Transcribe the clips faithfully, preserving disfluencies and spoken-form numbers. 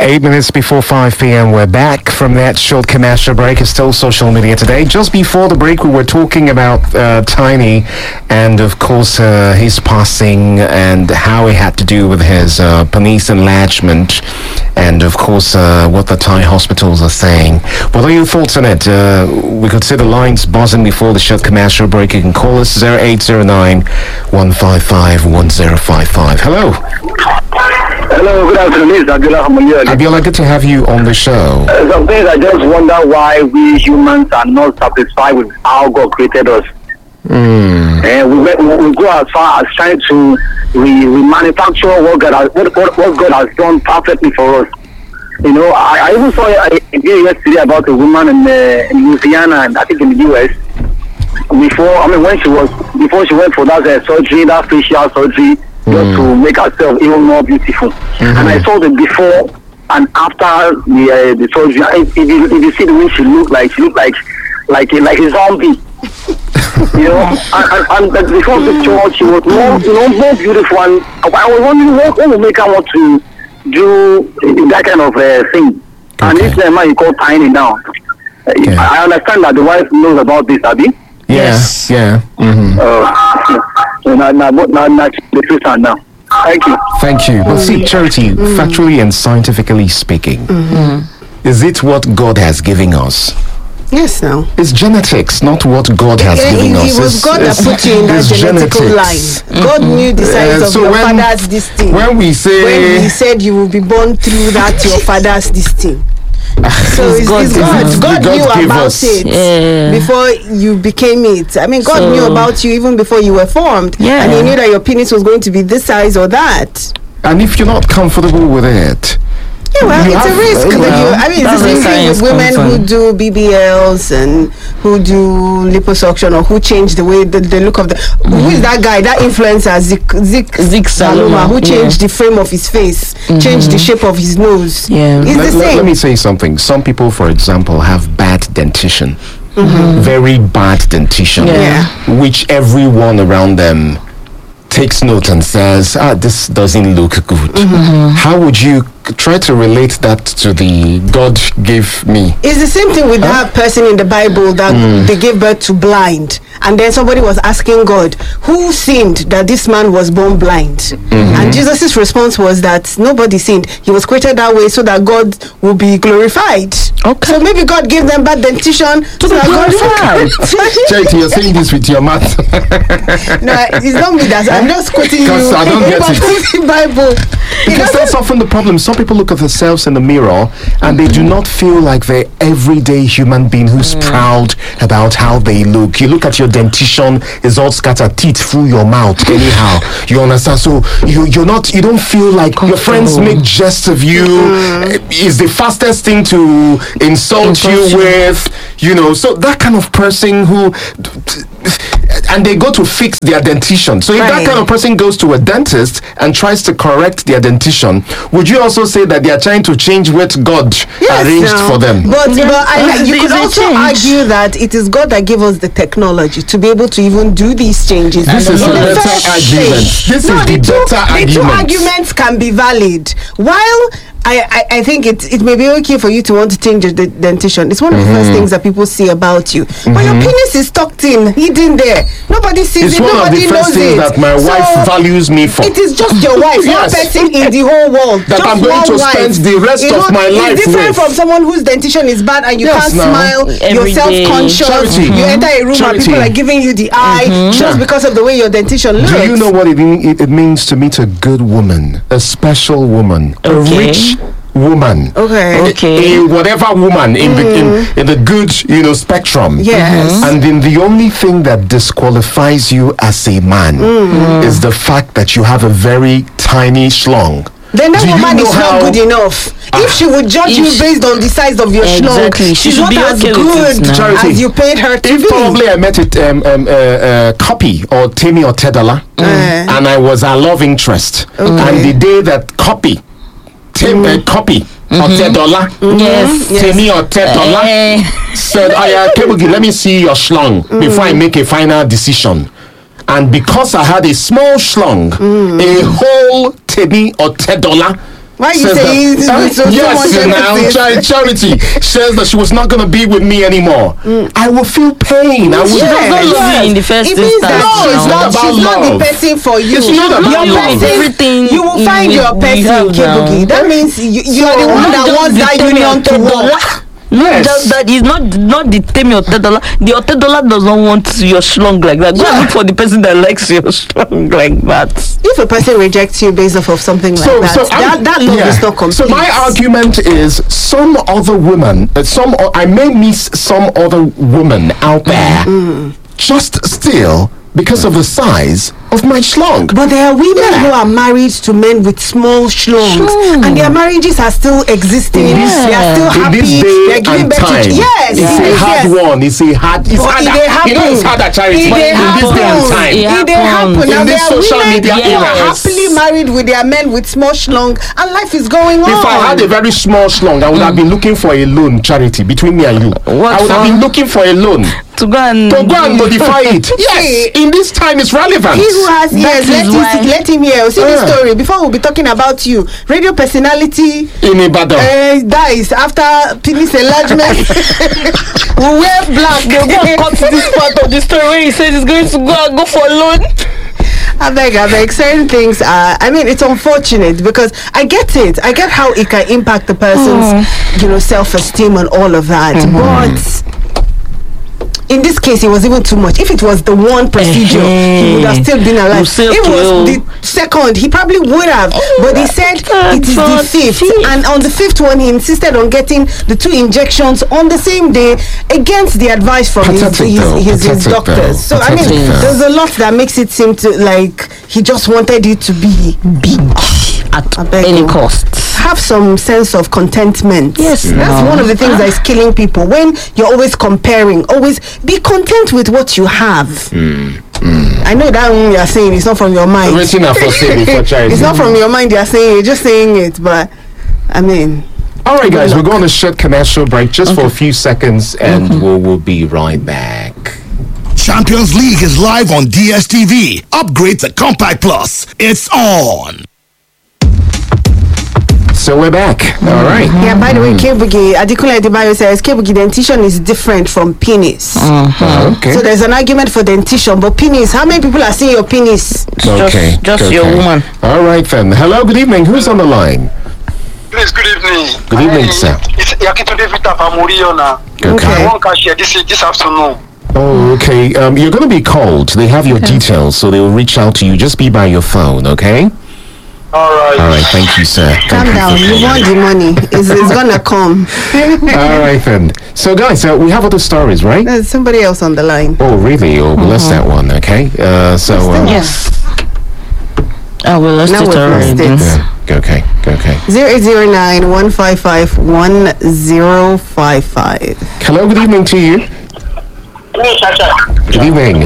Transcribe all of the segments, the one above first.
Eight minutes before five p.m. We're back from that short commercial break. It's still social media today. Just before the break, we were talking about uh, Tiny and, of course, uh, his passing and how it had to do with his uh, penis enlargement and, of course, uh, what the Thai hospitals are saying. What are your thoughts on it? Uh, we could see the lines buzzing before the short commercial break. You can call us zero eight zero nine, one five five, one zero five five. Hello. Hello, good afternoon. It's Abiola Hamoye. Abiola, good to have you on the show. Uh, some things I just wonder why we humans are not satisfied with how God created us. Mm. And we, we, we go as far as trying to re, remanufacture what God, has, what, what, what God has done perfectly for us. You know, I, I even saw a video yesterday about a woman in, uh, in Louisiana, and I think in the U S. Before, I mean, when she was, before she went for that uh, surgery, that facial surgery, just to make herself even more beautiful. Mm-hmm. And I saw the before and after the uh, the surgery. If, if, you, if you see the way she looked like, she looked like like a, like a zombie. You know, and, and, and before the picture, she was more, you know, more beautiful. And I was wondering what, what would make her want to do that kind of uh, thing. Okay. And this uh, man you call Tiny now. Okay. I understand that the wife knows about this, Abby. Yes. Yeah. Mm-hmm. Uh, so now, now, now, now, now. Thank you. Thank you. But see, Charity, mm-hmm. factually and scientifically speaking, mm-hmm. is it what God has given us? Yes, no. It's genetics, not what God has yeah, given it, us. It was it's, God that put you in that genetical genetics. line. God knew the size uh, of so your when, father's this thing. When we say... When he said you will be born through that, your father's this thing. So it's, God, it's God. God, God knew about us. it yeah. before you became it. I mean, God so, knew about you even before you were formed. Yeah. And he knew that your penis was going to be this size or that. And if you're not comfortable with it... Yeah, well, you it's have, a risk. well, that you, I mean, it's the same thing with women who do B B Ls and who do liposuction or who change the way the, the look of the. Mm-hmm. Who is that guy? That influencer, Zik Zik, Zik Saloma, who changed yeah. the frame of his face, mm-hmm. changed the shape of his nose. Yeah, it's let, the let, same. Let me say something. Some people, for example, have bad dentition, mm-hmm. very bad dentition, yeah. which everyone around them takes note and says, ah, this doesn't look good. Mm-hmm. How would you try to relate that to the God gave me? It's the same thing with huh? that person in the Bible that mm. they gave birth to blind, and then somebody was asking God, who sinned that this man was born blind? Mm-hmm. And Jesus' response was that nobody sinned. He was created that way so that God will be glorified. Okay. So maybe God gave them bad dentition to so be glorified. Charity, you're saying this with your mouth. No, it's not me that I'm just quoting you. I don't get it. Bible. Because that's often the problem. Some people look at themselves in the mirror and they do not feel like they're everyday human being who's mm. proud about how they look. You look at your dentition, it's all scattered teeth through your mouth anyhow. You understand? So you you're not you don't feel like your friends make jest of you. Mm. Is the fastest thing to insult you with, you know. So that kind of person who and they go to fix their dentition. So if right. that kind of person goes to a dentist and tries to correct their dentition, would you also say that they are trying to change what God yes, arranged no. for them? But, yeah. but I, you could also change. argue that it is God that gave us the technology to be able to even do these changes. This and is a better argument. This no, is the, the two, better the argument. two arguments can be valid. While I, I, I think it it may be okay for you to want to change your de- dentition. It's one of mm-hmm. the first things that people see about you. Mm-hmm. But your penis is tucked in, hidden there. Nobody sees it's it. It's one Nobody of the first things it. that my so wife values me for. It is just your wife, yes. one person in the whole world. That just I'm going to wife. spend the rest you know, of my life with. It's different with. from someone whose dentition is bad and you yes, can't no. smile. Every you're self-conscious. Mm-hmm. You enter a room Charity. and people are giving you the eye mm-hmm. just because of the way your dentition looks. Do you know what it, it, it means to meet a good woman, a special woman, okay. a rich woman, okay, okay, a whatever woman in mm. the in, in the good you know spectrum, yes, mm-hmm. and then the only thing that disqualifies you as a man mm. is the fact that you have a very tiny schlong. Then that Do woman you know is not good enough. Ah, if she would judge you based on the size of your exactly. schlong, she she's not as okay good as you paid her to if be. Probably I met it um, um, uh, uh, Copy or Temi or Tedola, mm. uh. and I was her love interest. Okay. And the day that Copy, Tem, mm. uh, Copy. Mm-hmm. Or ten dollar, mm-hmm. yes, Temi yes. or ten dollar uh, said, "Oh yeah, Kebugi, let me see your schlong mm. before I make a final decision." And because I had a small schlong, mm. a whole Temi or ten dollar Why you says saying this that, with so, so yes, much now emphasis? Char- Charity says that she was not going to be with me anymore. I will feel pain. I will. Yes. does not love you in the Yes. first It means instance. that No, she's it's not, not about she's not the love. person for you. It's not about Your love. person- Everything you will find we- your we person, have now. Kibugi. That means you, you are the So, one not that just wants the that tell me union to Otedola. work. Not Yes. just that, it's not not the tell me Otedola. The Otedola does not want your schlong like that. Go and look for the person that likes your schlong like that. If a person rejects you based off of something like So, that, so that, I'm- that love yeah. is not complete. So my argument is, some other woman, uh, some o- I may miss some other woman out there, just still because of the size of my schlong. But there are women Yeah. who are married to men with small schlongs, Sure. and their marriages are still existing. Yeah. They are still In happy. this day They're giving and birth time, to yes, it's yes, a hard yes. one. It's a hard. It's But harder. it dey You know, it's happen. harder, Charity. It But dey in this day and happen. time, It It dey happens. happen. In Now, this there are social women media who are era. happily married with their men with small schlong, and life is going on. if I had a very small schlong, I would have been looking for a loan, Charity, between me and you. What I would have for? been looking for a loan To go and to go and modify it. Yes, See, in this time, it's relevant. He who has ears, is let him, why- let him hear. See this Yeah. story. Before we'll be talking about you, radio personality in Ibadan. uh, dies after penis enlargement. We wear black. They'll go and cut this part of the story where he says he's going to go and go for loan. I beg, I beg. Certain things are. I mean, it's unfortunate because I get it. I get how it can impact the person's, you know, self-esteem and all of that. But in this case, it was even too much. If it was the one procedure, he would have still been You alive. say, It okay, was oh. the second, he probably would have. But he said it is the but fifth, fifth. and on the fifth one, he insisted on getting the two injections on the same day against the advice from his Pathetic his, though, his, his pathetic doctors. though, So I mean, pathetic though. there's a lot that makes it seem to like he just wanted it to be Big at I beg any you. cost. have some sense of contentment. Yes, that's now. one of the things that is killing people. When you're always comparing, always be content with what you have. I know that one you're saying it's not from your mind. Waiting for say before Charity. It's not from your mind. You're saying you're just saying it, but I mean, All right, guys, we're going to short commercial break just for a few seconds, and we'll, we'll be right back. Champions League is live on D S T V. Upgrade to Compact Plus. It's on. So we're back. All right. yeah. By the way, Kebugi Adekunle Adebayo says Kebugi dentition is different from penis. Uh, okay. So there's an argument for dentition, but penis. How many people are seeing your penis? okay. Just, just okay. your woman. All right then. Hello. Good evening. Who's on the line? Please, good evening. Good evening, I, sir. It's Yakitunde Vita Pamuriona. Okay. I want to share this this afternoon. Oh, okay. Um, you're going to be called. They have your details, so they will reach out to you. Just be by your phone, okay? All right. All right. Thank you, sir. Calm Thank down. you for You want the money. It's, it's gonna come. All right then. So, guys, uh, we have other stories, right? There's somebody else on the line. Oh, really? Oh, well, that's that one. Okay. Uh, so. Uh, Yes. I will lost Now it we've already. lost it. Yeah. Okay. Okay. Zero eight zero nine one five five one zero five five. Hello. Good evening to you. Good evening.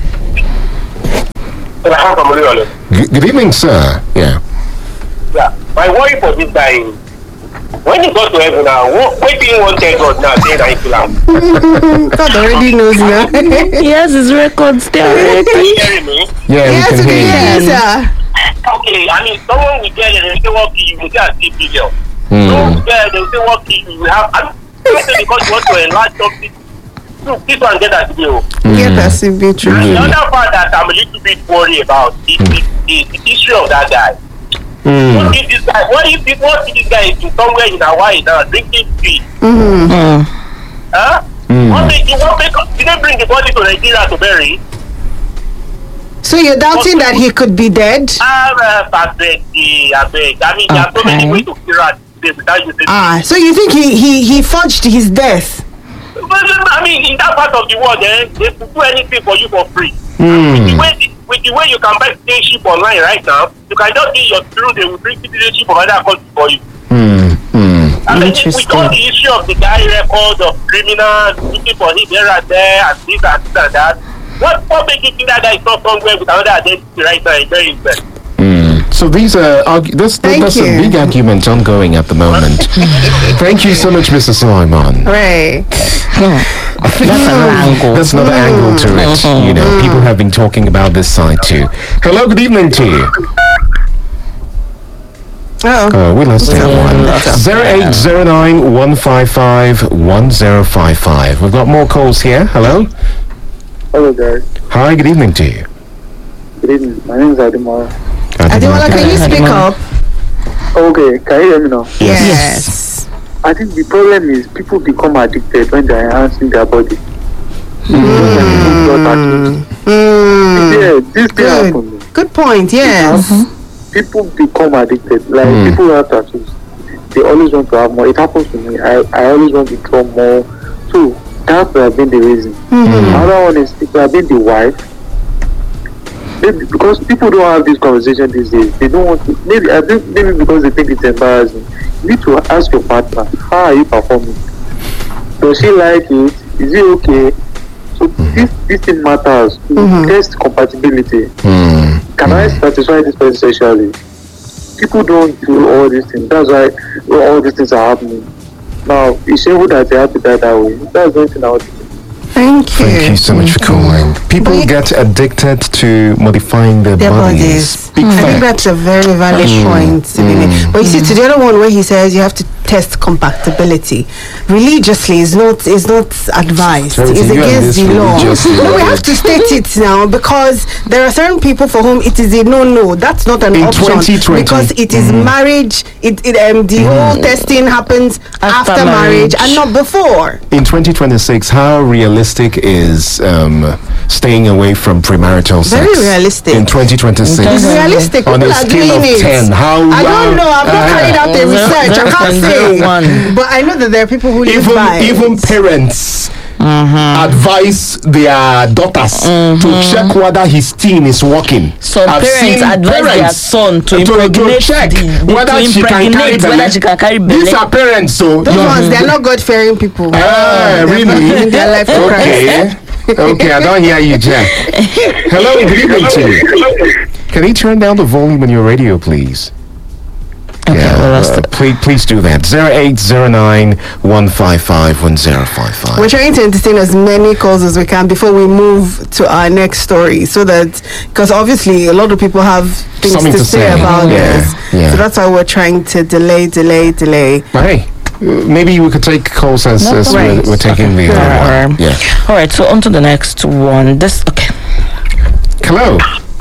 Good, good evening, sir. Yeah. Yeah, my worry for this guy is when he got to heaven now, what, what do you want to tell God now? Saying that he kill him. God already knows now. He has his records there already. Are you hearing me? Yeah, Yes, we we can hear you. can hear you, sir. Okay, I mean, someone will get there, they will say what kill you, you will say I see billion. Hmm. So yeah, they will say what kill you, you have. I don't say because you want to enlarge something. Look, this one get that deal. Get that C B true. Mm. The other part that I'm a little bit worried about is the, the, the history of that guy. Hmm. What if this guy? What if this, what if this guy is in somewhere in Hawaii now drinking tea? Mm. Huh? Mm. What make you? What make? Did they bring the body to Nigeria to bury? So you're doubting that he could be dead? Ah, I beg, I beg. I mean, there are so many Okay. ways to kill rat without using. Ah, so you think he he he forged his death? I mean, in that part of the world, eh, they could do anything for you for free. Hmm. With the way, with the way you can buy citizenship online right now, you can just get your through. They will bring citizenship of other countries for you. Hmm. Hmm. I mean, Interesting. with all the issue of the guy record of criminals looking for him here and there and this and this and that, what what makes you think that guy is not somewhere with another identity right now? Very well. Hmm. So these are argu- this, Thank that's a you. big argument ongoing at the moment. Thank you so much, Mister Sulaiman. Right. That's another angle. That's another angle to it. You know, people have been talking about this side too. Hello, good evening to you. Oh. Oh, we lost that one. Yeah. Zero eight zero nine one five five one zero five five. We've got more calls here. Hello. Hello guys. Hi. Good evening to you. Good evening. My name is Ademola. Ademola, can you speak up? Okay, can you hear me now? Yes. I think the problem is people become addicted when they are enhancing their body. Mm. Mm. Yeah, this thing Good. happens. Good point. Yes. People become addicted. Like Mm. people who have tattoos, they always want to have more. It happens to me. I, I always want to draw more. So that would have been the reason. Another one is it would have been the wife. Maybe because people don't have this conversation these days. They don't want to. Maybe I think maybe because they think it's embarrassing. You need to ask your partner, how are you performing? Does she like it? Is it okay? So this this thing matters. Mhm. Test compatibility. Hmm. Can I satisfy this person sexually? People don't do all these things. That's why all these things are happening. Now, it's shameful that they have to die that way. That's the only thing I would do. Thank you. Thank you so much for calling. People But- get addicted to modifying their, Their bodies. bodies. Big I think fact. that's a very valid point. But you see, to the other one where he says you have to test compatibility, religiously is not is not advised. Charity, It's you and against this the law. religiously No, we loaded. have to state it now because there are certain people for whom it is a no no. That's not an In option twenty twenty. because it is marriage. It, it um the whole testing happens after, After marriage. marriage. and not before. In twenty twenty-six, how realistic is um, staying away from premarital sex? Very realistic. In twenty twenty-six. It's realistic. On People a are scale doing of it. ten, how? I how- don't know. I've not uh, carried out the Zero- research. I zero can't point say. zero one. But I know that there are people who live even by it. even parents advise their daughters to check whether his teen is working. Some I've parents seen advise their parents son to to, impregnate check the- the- whether to she can carry impregnate whether belle. she can carry These belle. are parents, so Those you- ones, they're not God-fearing people. Ah, They're not really? giving their life to Christ. Okay. Okay, I don't hear you, Jack. Hello, good evening to you. Can you turn down the volume on your radio, please? Okay, Yeah, well, that's uh, the- please, please do that. Zero eight zero nine one five five one zero five five. We're trying to entertain as many calls as we can before we move to our next story, so that because obviously a lot of people have things Something to, to say, say. about Yeah, this. yeah. So that's why we're trying to delay, delay, delay. But hey, uh, maybe we could take calls as, No, as we're, right. we're taking the other Alright. one. Yeah. All right, so on to the next one. This okay. Hello.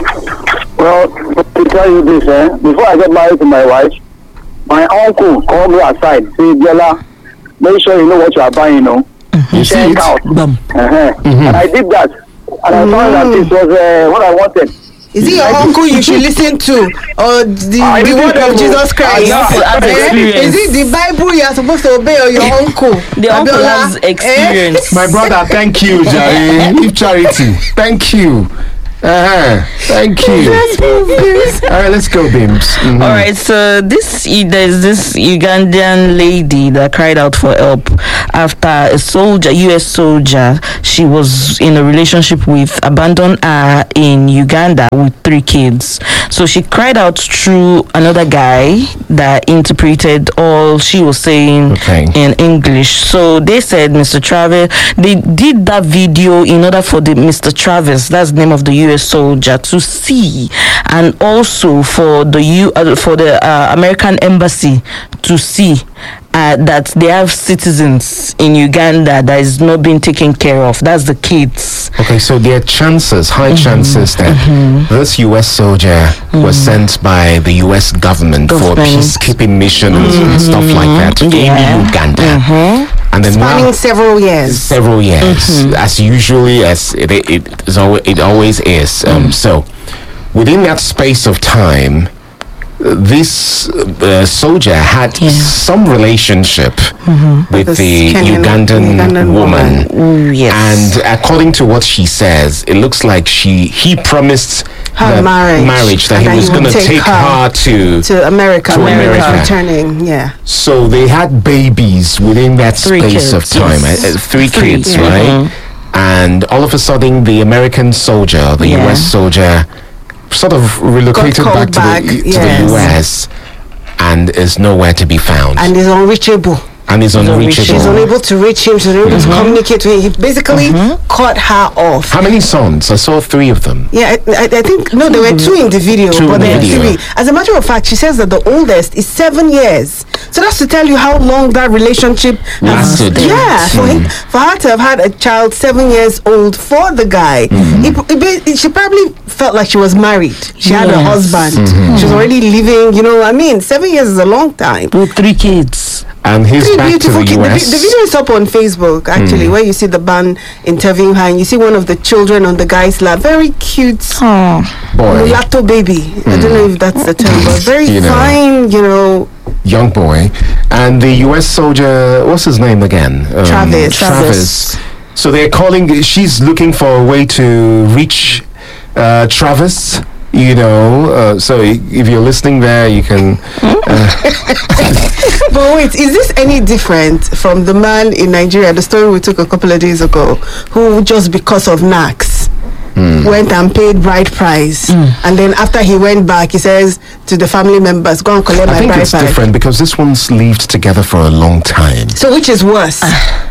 Well, to tell you this, eh, before I get married to my wife, my uncle called me aside, say, Biola, make sure you know what you are buying, you know. You see Check it? out. Bum. Uh-huh. And I did that. And I found that it was uh, what I wanted. Is it your uncle you should listen to, or the, I the listen word of to- Jesus Christ? I know, I have Eh? experience. Is it the Bible you are supposed to obey, or your uncle? The uncle Abiola? has Eh? experience. My brother, thank you, Jerry. Leave charity. Thank you. Uh-huh. Thank you. All right, let's go, Bims. Mhm. All right, so this there's this Ugandan lady that cried out for help after a soldier, U S soldier, she was in a relationship with, abandoned her in Uganda with three kids. So she cried out through another guy that interpreted all she was saying Okay. in English. So they said, Mister Travis, they did that video in order for the Mister Travis, that's the name of the U S soldier, to see, and also for the U uh, for the uh, American embassy to see uh, that they have citizens in Uganda that is not being taken care of. That's the kids. Okay, so there are chances, high chances that this U S soldier was sent by the U S government, for Government. peacekeeping missions and stuff like that Yeah. in Uganda. And then Spanning now, several years. several years, as usually as it, it, is always, it always is. Um, So, within that space of time, uh, this uh, soldier had some relationship with This the Kenyan- Ugandan, Ugandan woman. Mm, yes. And according to what she says, it looks like she he promised Her the marriage, that and he that was he would going to take take her her to. To America, To America, America. returning, yeah. So they had babies within that Three space of kids, time. yes. uh, uh, three, Three, kids, yeah. right? And all of a sudden, the American soldier, the Yeah. U S soldier, sort of relocated called back, to, back, the, to yes. the U S and is nowhere to be found. And is unreachable. And he's unreachable. She's unable to reach him. She's unable Mhm. to communicate with him. He basically cut her off. How many sons? I saw three of them. Yeah, I, I, I think no, there were two in the video, Two but in the there were video. three. As a matter of fact, she says that the oldest is seven years. So that's to tell you how long that relationship has. Lasted. Yeah, for Mm. him, for her to have had a child seven years old for the guy, Mhm. it, it, it- she probably felt like she was married. She had a Yes. husband. Mhm. She was already living. You know, what I mean, seven years is a long time. With three kids. And he's Three back to beautiful the kids. U The, vi- S. the video is up on Facebook actually, Mm. where you see the band interviewing her, and you see one of the children on the guy's lap. Very cute. Boy. Mulatto baby. I don't know if that's the term, but very You know. fine, you know. Young boy. And the U S soldier, what's his name again? Um, Travis. Travis. So they're calling, she's looking for a way to reach uh, Travis. You know, uh, so i- if you're listening there, you can. Uh, But wait, is this any different from the man in Nigeria, the story we took a couple of days ago, who just because of knacks went and paid bride price, and then after he went back, he says to the family members, "Go and collect I my think bride it's price." different because this one's lived together for a long time. So which is worse?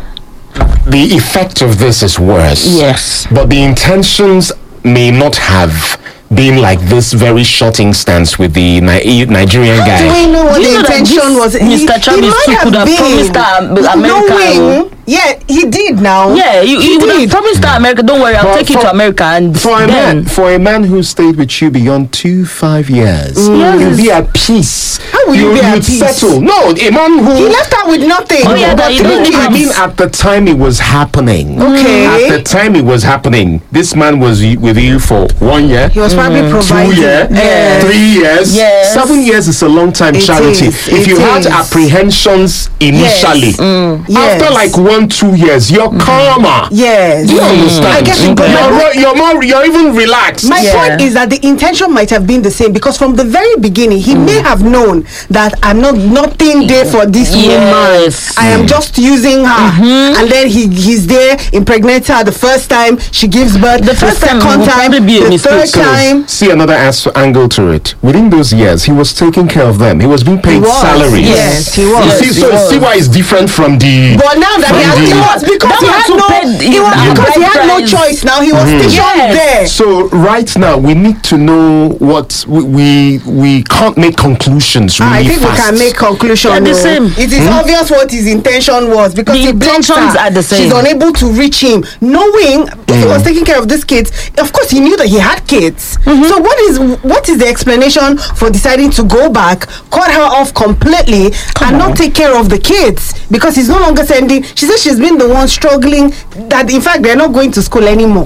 The effect of this is worse. Yes. But the intentions may not have been like this very short instance with the Ni- Nigerian How guy. do we know what Do you the know that intention this was? Mister Travis too could have promised her America, Knowing, oh. yeah, he did now. Yeah, you, he you would have did. promised her America. Don't worry, I'll But take you for- to America. And For a then, man, for a man who stayed with you beyond two five years, Yes. you'll be at peace. How will you be at you'd peace? settle. No, a man who He left her with nothing. Oh, yeah, but that you three don't kids. I mean, at the time it was happening. Okay. At the time it was happening, this man was y- with you for one year, He was probably two providing. years, Yes. three years, Yes. seven years is a long time. It Charity. is, If it you had is. apprehensions initially, Yes. after like one two years, you're calmer. Yes. Do you understand? I get it, but You're, my ro- point- you're more. You're even relaxed. My Yeah. point is that the intention might have been the same, because from the very beginning he may have known that I'm not nothing there for this Yes. woman. I am just using her, and then he he's there, impregnates her the first time, she gives birth. The first time second will time, probably be a the mistake. third So, time. see another as- angle to it. Within those years, he was taking care of them. He was being paid was, salaries. yes, he was. You see, Yes, so he was. see why it's different from the. But now that he, From had, the- he was because That he was had who no, paid he was the because he had no price. choice. Now he was stationed Yes. there. So right now we need to know what we we, we can't make conclusions really I think fast. we can make conclusion. They're the no. same. It is obvious what his intention was, because The he blames intentions her. are the same. She's unable to reach him, knowing if he was taking care of these kids. Of course, he knew that he had kids. So what is what is the explanation for deciding to go back, cut her off completely, and not take care of the kids, because he's no longer sending? She says she's been the one struggling. That in fact they're not going to school anymore.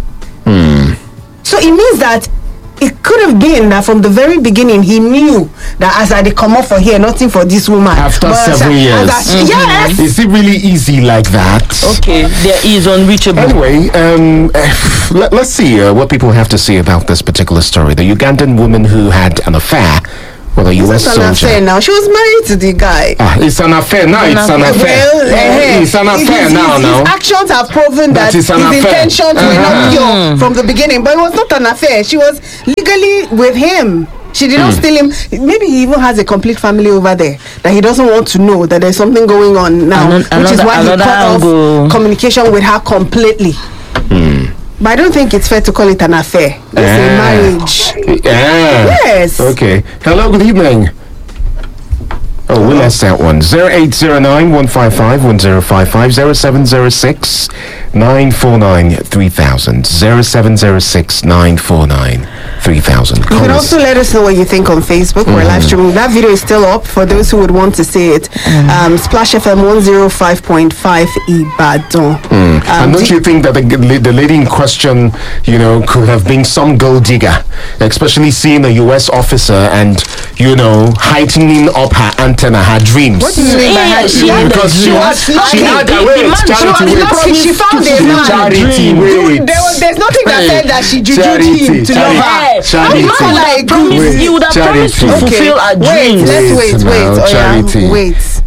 So it means that it could have been that from the very beginning he knew that as I they come up for here, nothing for this woman. After But as seven I- years. as I- Yes. Is it really easy like that? okay, there is unreachable. Anyway, um, let, let's see uh, what people have to say about this particular story. The Ugandan woman who had an affair with a U S It's an affair soldier. now. She was married to the guy. Ah, it's an affair now. It's an affair. Well, eh, It's an his- affair his, now. his, Now. his actions have proven That that, is his an affair. intentions were not Uh-huh. pure from the beginning. But it was not an affair. She was legally with him. She did not Hmm. steal him. Maybe he even has a complete family over there that he doesn't want to know that there's something going on now, Ano- which is another- why he another cut angle. off communication with her completely. But I don't think it's fair to call it an affair. It's a Ah. marriage. Yeah. Yes. Okay. Hello, good evening. Oh, we lost that one. zero eight zero nine one five five one zero five five zero seven zero six nine four nine three thousand zero seven zero six nine four nine three thousand. You can also let us know what you think on Facebook. We're live streaming. That video is still up for those who would want to see it. Um, Splash F M one oh five point five Ibadan. Um, And don't do- you think that the, g- the lady in question, you know, could have been some gold digger, especially seeing a U S officer and, you know, heightening up her antenna, her dreams? What do you mean by Yeah, her? she had Because the she dreams. had, she Okay, had the- a the wait, man- charity, she wait. was- She, she found a man. Charity, Dude, wait. there was, there's nothing that Hey. said that she jujued Charity, him to charity, love her. charity. How can I Promise- agree? Wait, you would have promised to charity. fulfill our Wait, dreams. let's wait, Wait wait. now, Oh, yeah, charity. wait.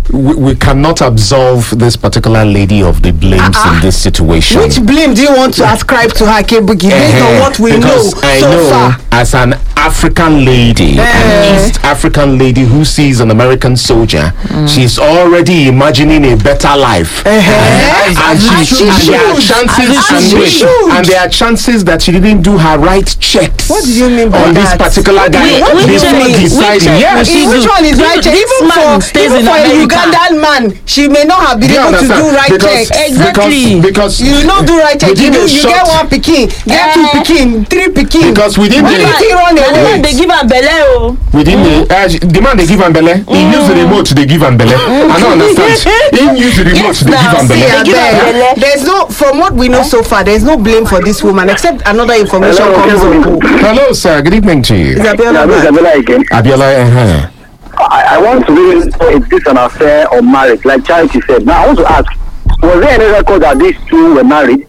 we, we cannot absolve this particular lady of the blames Uh-uh. in this situation. Which blame do you want to ascribe to her, Kebugi, based on what we know Because I so know far? as an African lady, Eh. an East African lady who sees an American soldier, she's already imagining a better life. Eh. And, As she, she and there are should. chances As and, she wait, should. and there are chances that she didn't do her right checks. What do you mean by on that? this particular guy Wait, what do you before mean? deciding? Which check Yes. was she Which do? one is This- right check? this Even man for, stays even in for a America. Ugandan man, she may not have been You able to understand? do right Because- check. Exactly. Because, because You don't do right check. You, within do, a you short- get one pikin, get two Eh. pikin, three pikin. Because within When the- you think run And the away. man they give am belle o. Within the uh, the man they give am belle, he use the remote they give am belle. I don't understand. He use the remote Yes, they now, give am See, belle. give her abeg, belle. there's no, from what we know so far, there's no blame for this woman except another information Hello, comes Kebugi. up. Hello, sir. Good evening to you. Isabella Yeah, man. Isabella again. Abiola, uh-huh. I, I want to really know if this is an affair or marriage, like Charity said. Now, I want to ask, was there any record that these two were married?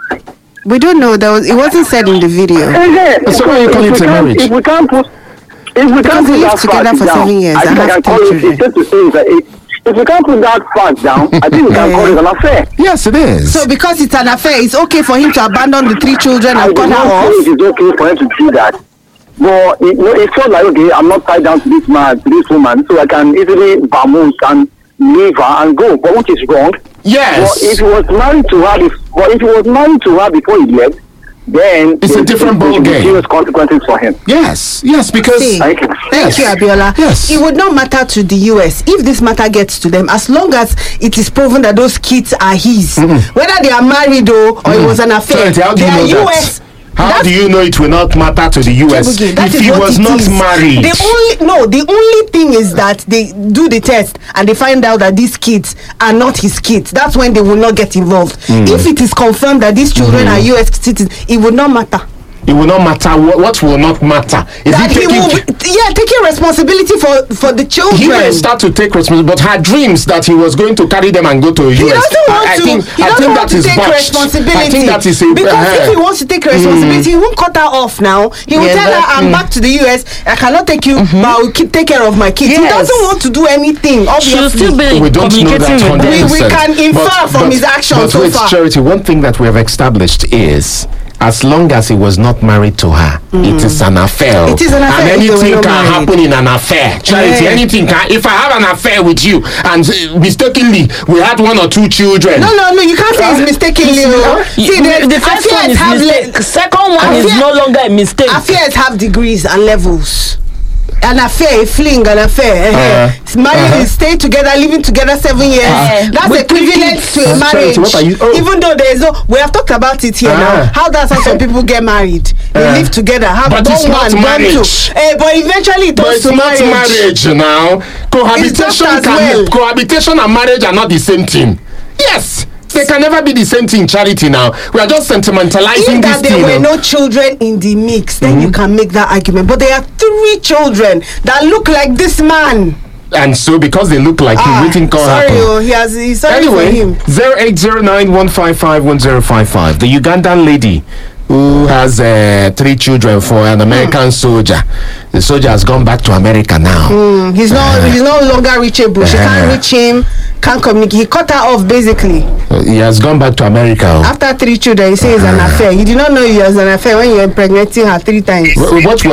We don't know. There was, it wasn't said in the video. Yeah, So why you call if it we a can't- marriage? If we can't put, if we Because can't they put lived that together fact for down, seven years I and think I have can three call it. children. It's safe to say that it, if we can't put that fact down, I think we can call it an affair. Yes, it is. So because it's an affair, it's okay for him to abandon the three children I and do cut her not off. think it is okay for him to do that. But it, no, it felt like, okay, I'm not tied down to this man, to this woman, so I can easily vamoose and leave her and go, but which is wrong. yes. But if he was married to her, bef- but if he was married to her before he left, then It's a there- different there will be ballgame. serious consequences for him. yes. Yes, because See. Thank you. Thank Yes. you, Abiola. Yes. It would not matter to the U S if this matter gets to them, as long as it is proven that those kids are his. Whether they are married or, or it was an affair, Charity, how do they you are know U that? S. How That's- do you know it will not matter to the U S Kebugi, that if is he what was it not is. married? The only no, the only thing is that they do the test and they find out that these kids are not his kids. That's when they will not get involved. If it is confirmed that these children are U S citizens, it would not matter. It will not matter. What, what will not matter? Is That he he taking? will, be- yeah, taking responsibility for for the children. He may start to take responsibility, but her dreams that he was going to carry them and go to the He U S. doesn't want I, I to. think, he I doesn't think want that to is take botched. responsibility. I think that is a because uh, if he wants to take responsibility, he won't cut her off now. He will Yeah, tell her, that- "I'm back to the U S. I cannot take you, but I will keep take care of my kids." He Yes. doesn't want to do anything. She'll Obviously, still be we don't know that communicating one with hundred them. We- we can infer from his actions But so wait, far. Charity, one thing that we have established is, as long as he was not married to her, it is an affair. It is an affair And if they were anything not can married. happen in an affair. Charity, Yeah. anything can. If I have an affair with you and uh, mistakenly we had one or two children. no, no, no. You can't say it's mistakenly. oh. You- See, the, the first one affairs is have mistake. le- Second one is affair- no longer a mistake. affairs have degrees and levels. An affair, a fling, an affair. Uh, uh, Married, stay together, living together seven years. Uh, That's with three equivalent kids. to a Uh, marriage. Charity, what are you- oh. Even though there is no, we have talked about it here Uh. now. How does how some people get married? They Uh. live together, have But born it's not one, born marriage. two. Eh, but eventually it But turns it's to not marriage. marriage now. Cohabitation just as can well. cohabitation and marriage are not the same thing. Yes, they can never be the same thing. Charity, now we are just sentimentalizing If this that there thing. were now. no children in the mix, then you can make that argument. But there are three children that look like this man. And so because they look like Ah, him, waiting can sorry, happen. oh, he has. He's sorry for Anyway, him. zero eight zero nine one five five one zero five five. The Ugandan lady who has uh, three children for an American soldier. The soldier has gone back to America now. Mm, he's not. He's no longer reachable. She can't Uh-huh. reach him. Can't communicate. He cut her off basically. Uh, He has gone back to America. After three children, he says it's an affair. He did not know he was an affair when you were impregnating her three times. Wh- What